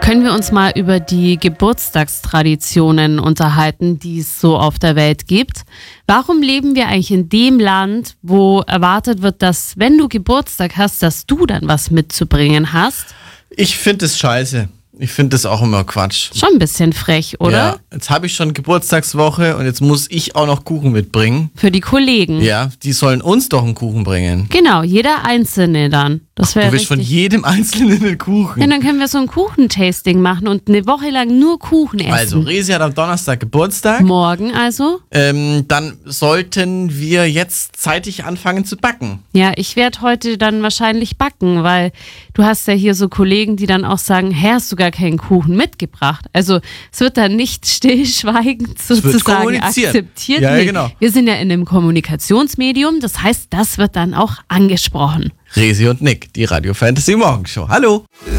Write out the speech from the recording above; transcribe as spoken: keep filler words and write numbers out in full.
Können wir uns mal über die Geburtstagstraditionen unterhalten, die es so auf der Welt gibt? Warum leben wir eigentlich in dem Land, wo erwartet wird, dass, wenn du Geburtstag hast, dass du dann was mitzubringen hast? Ich finde es scheiße. Ich finde das auch immer Quatsch. Schon ein bisschen frech, oder? Ja, jetzt habe ich schon Geburtstagswoche und jetzt muss ich auch noch Kuchen mitbringen. Für die Kollegen. Ja, die sollen uns doch einen Kuchen bringen. Genau, jeder Einzelne dann. Das wäre Du willst von jedem Einzelnen einen Kuchen. Ja, dann können wir so ein Kuchentasting machen und eine Woche lang nur Kuchen essen. Also, Resi hat am Donnerstag Geburtstag. Morgen also? Ähm, dann sollten wir jetzt zeitig anfangen zu backen. Ja, ich werde heute dann wahrscheinlich backen, weil du hast ja hier so Kollegen, die dann auch sagen, hä, hast du gar keinen Kuchen mitgebracht? Also es wird dann nicht stillschweigend sozusagen akzeptiert. Ja, nee, ja, genau. Wir sind ja in einem Kommunikationsmedium, das heißt, das wird dann auch angesprochen. Resi und Nick, die Radio Fantasy Morgenshow. Hallo!